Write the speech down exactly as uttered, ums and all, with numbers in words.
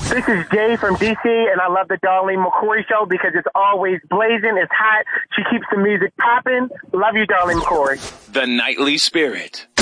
This is Jay from D C, and I love the Darlene McCoy show because it's always blazing. It's hot. She keeps the music popping. Love you, Darlene McCoy. The Nightly Spirit.